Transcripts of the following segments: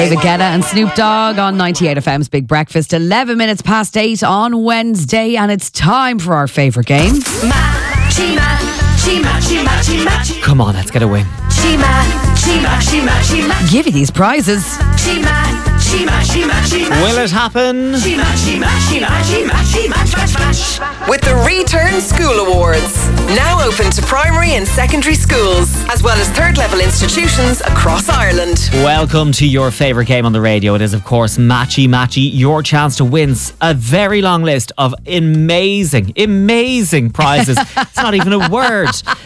David Guetta and Snoop Dogg on 98 FM's Big Breakfast, 11 minutes past 8 on Wednesday, and it's time for our favourite game. Come on, let's get a win. Give you these prizes. Will it happen? With the Return School Awards, now open to primary and secondary schools, as well as third level institutions across Ireland. Welcome to your favourite game on the radio. It is, of course, Matchy Matchy. Your chance to win a very long list of amazing prizes. It's not even a word.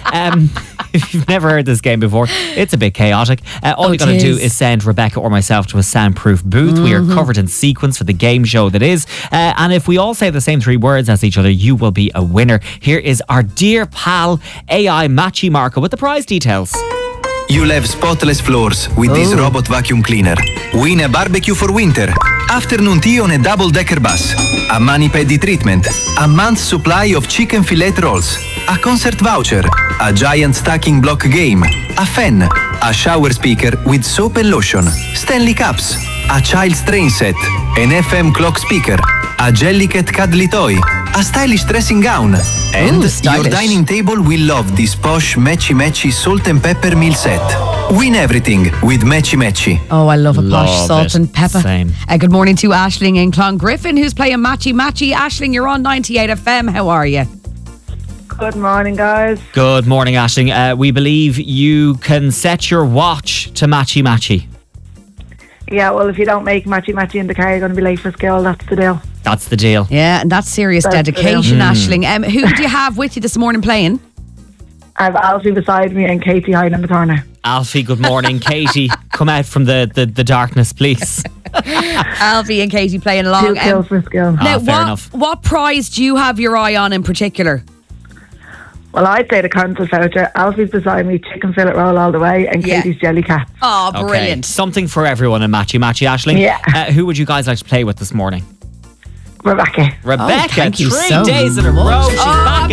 If you've never heard this game before, it's a bit chaotic. All you got to do is send Rebecca or myself to a soundproof booth. We are covered in sequence for the game show that is. And if we all say the same 3 words as each other, you will be a winner. Here is our dear pal AI Matchy Marco with the prize details. You'll have spotless floors with this robot vacuum cleaner. Win a barbecue for winter. Afternoon tea on a double-decker bus. A mani-pedi treatment. A month's supply of chicken fillet rolls. A concert voucher. A giant stacking block game. A fan. A shower speaker with soap and lotion. Stanley cups. A child's train set. An FM clock speaker. A Jellycat cuddly toy. A stylish dressing gown. And your dining table will love this posh Matchy salt and pepper meal set. Win everything with Matchy. Oh, I love a posh salt and pepper. Same. Good morning to Aisling in Clongriffin, who's playing Matchy. Aisling, you're on 98 FM. How are you? Good morning, guys. Good morning, Aisling. We believe you can set your watch to Matchy. Yeah, well, if you don't make Matchy in the car, you're going to be late for school. That's the deal. That's the deal. Yeah, and that's serious dedication, Aisling. Who do you have with you this morning playing? I have Alfie beside me and Katie hiding in the corner. Alfie, good morning. Katie, come out from the darkness, please. Alfie and Katie playing along. 2 kills for school. Now, fair enough. What prize do you have your eye on in particular? Well, I'd say the concert voucher. Alfie's beside me, chicken fillet roll all the way, and Katie's jelly cat. Oh, Okay, brilliant. something for everyone in Matchy, Aisling. Yeah. Who would you guys like to play with this morning? Rebecca. Rebecca, thank you 3 so days in a row. much.